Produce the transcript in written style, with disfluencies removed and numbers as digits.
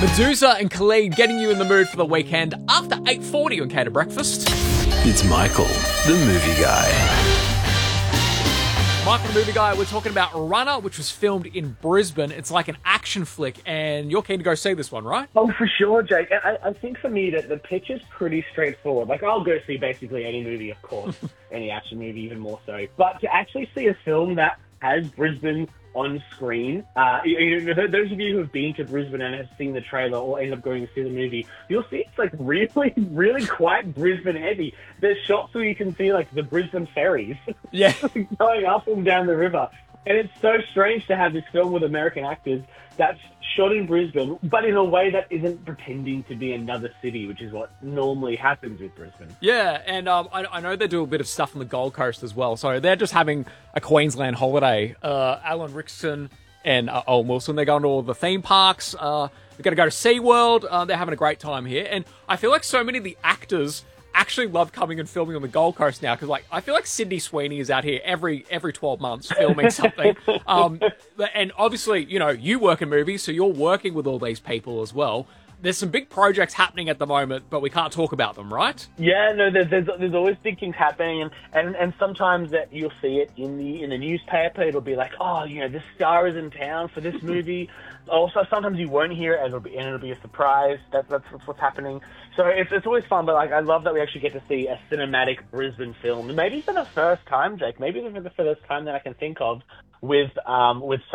Medusa and Khalid getting you in the mood for the weekend after 8:40 on Cater Breakfast. It's Michael, the movie guy. Michael, the movie guy, we're talking about Runner, which was filmed in Brisbane. It's like an action flick, and you're keen to go see this one, right? Oh, for sure, Jake. I think for me that the pitch is pretty straightforward. Like, I'll go see basically any movie, of course, any action movie even more so. But to actually see a film that has Brisbane on screen, those of you who have been to Brisbane and have seen the trailer or end up going to see the movie, you'll see it's like really, really quite Brisbane heavy. There's shots where you can see like the Brisbane ferries Yeah. going up and down the river. And it's so strange to have this film with American actors that's shot in Brisbane, but in a way that isn't pretending to be another city, which is what normally happens with Brisbane. Yeah, and I know they do a bit of stuff on the Gold Coast as well. So they're just having a Queensland holiday. Alan Rickson and Owen Wilson, they're going to all the theme parks. They're going to go to SeaWorld. They're having a great time here. And I feel like so many of the actors actually love coming and filming on the Gold Coast now, because like I feel like Sydney Sweeney is out here every 12 months filming something. And obviously, you know, you work in movies, so you're working with all these people as well. There's some big projects happening at the moment, but we can't talk about them, right? Yeah, no, there's always big things happening, and sometimes that you'll see it in the newspaper. It'll be like, oh, you know, this star is in town for this movie. Also, sometimes you won't hear it, and it'll be a surprise. That's what's happening. So it's always fun, but like I love that we actually get to see a cinematic Brisbane film. Maybe for the first time, Jake. Maybe for the first time that I can think of with